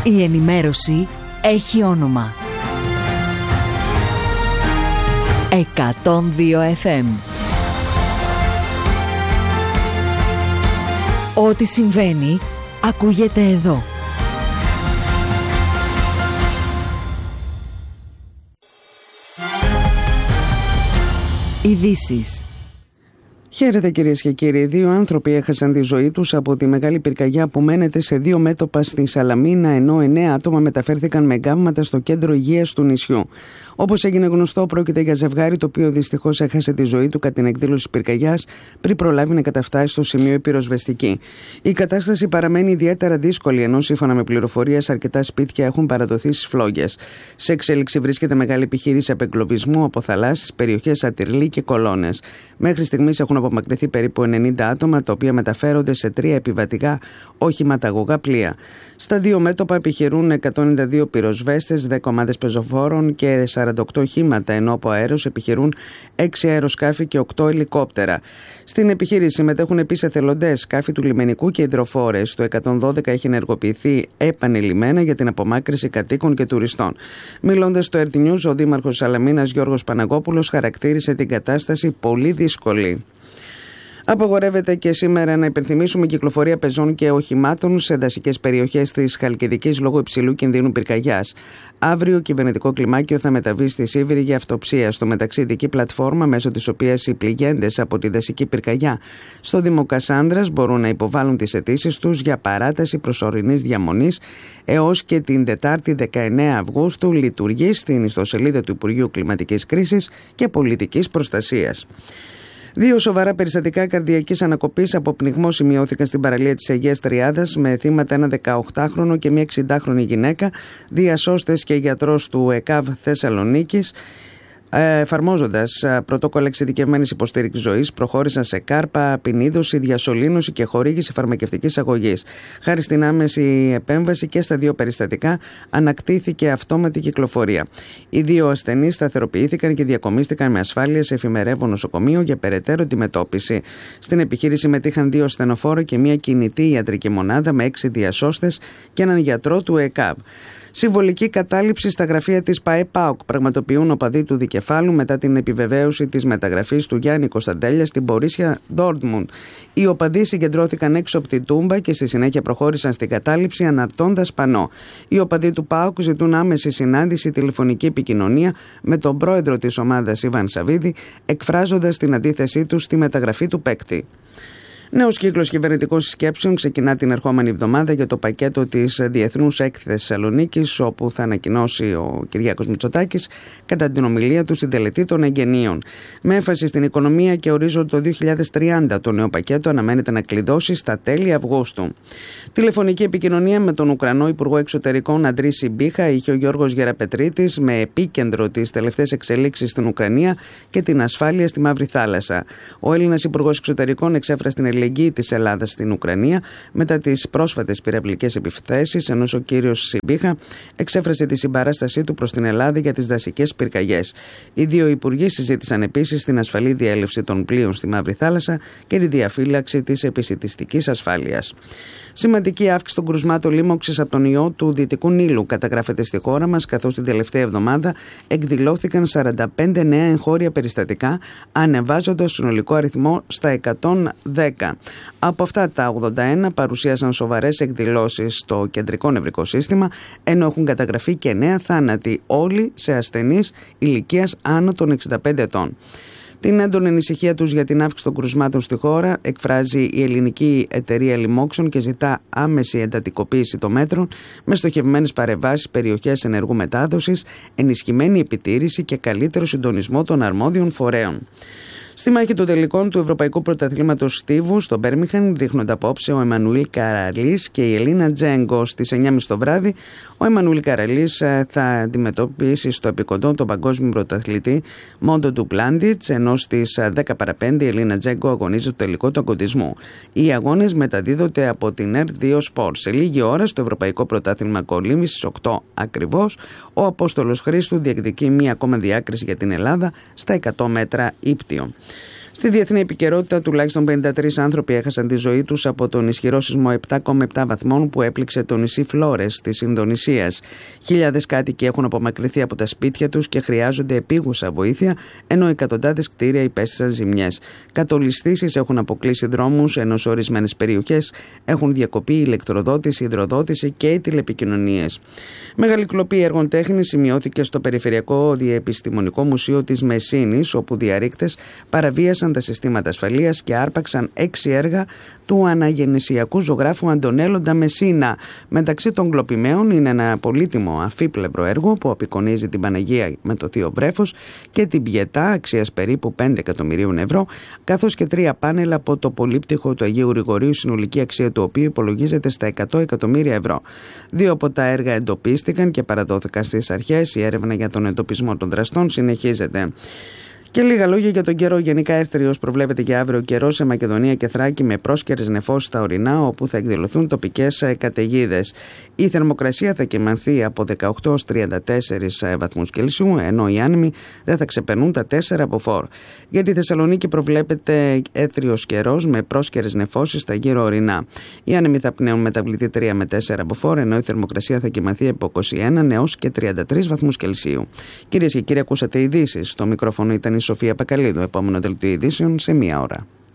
Η ενημέρωση έχει όνομα. 102 FM. Ό,τι συμβαίνει, ακούγεται εδώ. Ειδήσεις. Χαίρετε κυρίες και κύριοι. 2 άνθρωποι έχασαν τη ζωή τους από τη μεγάλη πυρκαγιά που μένεται σε 2 μέτωπα στη Σαλαμίνα, ενώ 9 άτομα μεταφέρθηκαν με γκάμματα στο κέντρο υγείας του νησιού. Όπως έγινε γνωστό, πρόκειται για ζευγάρι το οποίο δυστυχώς έχασε τη ζωή του κατά την εκδήλωση της πυρκαγιάς πριν προλάβει να καταφτάσει στο σημείο η πυροσβεστική. Η κατάσταση παραμένει ιδιαίτερα δύσκολη, ενώ σύμφωνα με πληροφορίες αρκετά σπίτια έχουν παραδοθεί στις φλόγες. Σε εξέλιξη βρίσκεται μεγάλη επιχείρηση απεγκλωβισμού από θαλάσσιες περιοχές Ατυρλή και Κολώνες. Μέχρι στιγμής έχουν απομακρυνθεί περίπου 90 άτομα, τα οποία μεταφέρονται σε 3 επιβατικά οχηματαγωγά πλοία. Στα 2 μέτωπα επιχειρούν 192 πυροσβέστες, 10 ομάδες πεζοφόρων και 48 οχήματα, ενώ από αέρος επιχειρούν 6 αεροσκάφη και 8 ελικόπτερα. Στην επιχείρηση συμμετέχουν επίσης εθελοντές, σκάφη του λιμενικού και υδροφόρες. Το 112 έχει ενεργοποιηθεί επανειλημμένα για την απομάκρυνση κατοίκων και τουριστών. Μιλώντας στο Earth News, ο Δήμαρχος Σαλαμίνας Γιώργος Παναγόπουλος χαρακτήρισε την κατάσταση πολύ δύσκολη. Απαγορεύεται και σήμερα να υπενθυμίσουμε κυκλοφορία πεζών και οχημάτων σε δασικές περιοχές της Χαλκιδικής λόγω υψηλού κινδύνου πυρκαγιάς. Αύριο, κυβερνητικό κλιμάκιο θα μεταβεί στη Σίβηρη για αυτοψία. Στο μεταξύ, ειδική πλατφόρμα μέσω της οποίας οι πληγέντες από τη δασική πυρκαγιά στο Δήμο Κασάνδρας μπορούν να υποβάλουν τις αιτήσεις τους για παράταση προσωρινής διαμονής έως και την Τετάρτη 19 Αυγούστου. Λειτουργεί στην ιστοσελίδα του Υπουργείου Κλιματικής Κρίσης και Πολιτικής Προστασίας. 2 σοβαρά περιστατικά καρδιακής ανακοπής από πνιγμό σημειώθηκαν στην παραλία της Αιγαίας Τριάδας με θύματα ένα 18χρονο και μια 60χρονη γυναίκα. Διασώστες και γιατρός του ΕΚΑΒ Θεσσαλονίκης, εφαρμόζοντας πρωτόκολλα εξειδικευμένης υποστήριξης ζωής, προχώρησαν σε κάρπα, πινίδωση, διασωλήνωση και χορήγηση φαρμακευτικής αγωγής. Χάρη στην άμεση επέμβαση και στα 2 περιστατικά ανακτήθηκε αυτόματη κυκλοφορία. Οι 2 ασθενείς σταθεροποιήθηκαν και διακομίστηκαν με ασφάλεια σε εφημερεύον νοσοκομείο για περαιτέρω αντιμετώπιση. Στην επιχείρηση μετήχαν 2 ασθενοφόρα και μια κινητή ιατρική μονάδα με 6 διασώστες και έναν γιατρό του ΕΚΑΒ. Συμβολική κατάληψη στα γραφεία της ΠΑΕ-ΠΑΟΚ πραγματοποιούν οπαδοί του Δικεφάλου μετά την επιβεβαίωση της μεταγραφής του Γιάννη Κωνσταντέλια στην Μπορίσια Ντόρτμουντ. Οι οπαδοί συγκεντρώθηκαν έξω από την Τούμπα και στη συνέχεια προχώρησαν στην κατάληψη αναρτώντας πανό. Οι οπαδοί του ΠΑΟΚ ζητούν άμεση συνάντηση, τηλεφωνική επικοινωνία με τον πρόεδρο της ομάδας Ιβάν Σαββίδη, εκφράζοντας την αντίθεσή τους στη μεταγραφή του παίκτη. Νέος κύκλος κυβερνητικών συσκέψεων ξεκινά την ερχόμενη εβδομάδα για το πακέτο της Διεθνούς Έκθεσης Θεσσαλονίκης, όπου θα ανακοινώσει ο Κυριάκος Μητσοτάκης κατά την ομιλία του στην τελετή των εγγενείων. Με έμφαση στην οικονομία και ορίζοντα το 2030, το νέο πακέτο αναμένεται να κλειδώσει στα τέλη Αυγούστου. Τηλεφωνική επικοινωνία με τον Ουκρανό Υπουργό Εξωτερικών Αντρή Σιμπίχα είχε ο Γιώργος Γεραπετρίτης, με επίκεντρο τις τελευταίες εξελίξεις στην Ουκρανία και την ασφάλεια στη Μαύρη Θάλασσα. Ο Έλληνας Υπουργός Εξωτερικών εξέφρασε την αλληλεγγύη της Ελλάδας στην Ουκρανία μετά τις πρόσφατες πυραυλικές επιθέσεις, ενώ ο κύριος Σιμπίχα εξέφρασε τη συμπαράστασή του προς την Ελλάδα για τις δασικές πυρκαγιές. Οι 2 υπουργοί συζήτησαν επίσης την ασφαλή διέλευση των πλοίων στη Μαύρη Θάλασσα και τη διαφύλαξη της επισιτιστικής ασφάλειας. Σημαντική αύξηση των κρουσμάτων λίμωξης από τον ιό του Δυτικού Νείλου καταγράφεται στη χώρα μας, καθώς την τελευταία εβδομάδα εκδηλώθηκαν 45 νέα εγχώρια περιστατικά, ανεβάζοντας συνολικό αριθμό στα 110. Από αυτά τα 81 παρουσίασαν σοβαρές εκδηλώσεις στο κεντρικό νευρικό σύστημα, ενώ έχουν καταγραφεί και 9 θάνατοι, όλοι σε ασθενείς ηλικίας άνω των 65 ετών. Την έντονη ανησυχία τους για την αύξηση των κρουσμάτων στη χώρα εκφράζει η Ελληνική Εταιρεία Λοιμόξεων και ζητά άμεση εντατικοποίηση των μέτρων με στοχευμένες παρεμβάσεις περιοχές ενεργού μετάδοσης, ενισχυμένη επιτήρηση και καλύτερο συντονισμό των αρμόδιων φορέων. Στη μάχη των τελικών του Ευρωπαϊκού Πρωταθλήματος Στίβου στο Μπέρμιγχαμ ρίχνονται απόψε ο Εμμανουήλ Καραλής και η Ελίνα Τζέγκο. Στις 9.30 το βράδυ, ο Εμμανουήλ Καραλής θα αντιμετωπίσει στο επικοντό τον παγκόσμιο πρωταθλητή Μόντο Ντουπλάντιτς, ενώ στις 10 παρα 5 η Ελίνα Τζέγκο αγωνίζει το τελικό του αγκοντισμού. Οι αγώνες μεταδίδονται από την Earth 2 Sports. Σε λίγη ώρα, στο Ευρωπαϊκό Πρωτάθλημα Κολύμβης στις 8 ακριβώς, ο Απόστολος Χρήστου διεκδικεί μία ακόμα διάκριση για την Ελλάδα στα 100 μέτρα ύπτιο. Στη διεθνή επικαιρότητα, τουλάχιστον 53 άνθρωποι έχασαν τη ζωή τους από τον ισχυρό σεισμό 7,7 βαθμών που έπληξε το νησί Φλόρες της Ινδονησίας. Χιλιάδες κάτοικοι έχουν απομακρυνθεί από τα σπίτια τους και χρειάζονται επίγουσα βοήθεια, ενώ εκατοντάδες κτίρια υπέστησαν ζημιές. Κατολισθήσεις έχουν αποκλείσει δρόμους, ενώ σε ορισμένες περιοχές έχουν διακοπεί η ηλεκτροδότηση, η υδροδότηση και οι τηλεπικοινωνίες. Μεγάλη κλοπή έργων τέχνης σημειώθηκε στο Περιφερειακό Διεπιστημονικό Μουσείο της Μεσίνης, όπου διαρρήκτες παραβίασαν τα συστήματα ασφαλείας και άρπαξαν 6 έργα του αναγεννησιακού ζωγράφου Αντωνέλοντα Μεσίνα. Μεταξύ των κλοπημαίων είναι ένα πολύτιμο αφίπλευρο έργο που απεικονίζει την Παναγία με το Θείο Βρέφος και την Πιετά αξίας περίπου 5 εκατομμυρίων ευρώ, καθώς και 3 πάνελ από το πολύπτυχο του Αγίου Γρηγορίου, συνολική αξία του οποίου υπολογίζεται στα 100 εκατομμύρια ευρώ. 2 από τα έργα εντοπίστηκαν και παραδόθηκαν στις αρχές. Η έρευνα για τον εντοπισμό των δραστών συνεχίζεται. Και λίγα λόγια για τον καιρό. Γενικά έρθριος προβλέπεται για αύριο καιρό σε Μακεδονία και Θράκη με πρόσκαιρες νεφώσεις στα ορεινά, όπου θα εκδηλωθούν τοπικές καταιγίδες. Η θερμοκρασία θα κυμανθεί από 18 ως 34 βαθμούς Κελσίου, ενώ οι άνεμοι δεν θα ξεπερνούν τα 4 από φορ. Για τη Θεσσαλονίκη προβλέπεται έρθριος καιρός με πρόσκαιρες νεφώσεις στα γύρω ορεινά. Οι άνεμοι θα πνέουν μεταβλητή 3 με 4 από φορ, ενώ η θερμοκρασία θα κυμανθεί από 21 έως και 33 βαθμούς Κελσίου. Κυρίες και κύριοι, ακούσατε ειδήσεις. Στο μικρόφωνο ήταν η Σοφία Πακαλίδου. Επόμενο δελτίο ειδήσεων σε 1 ώρα.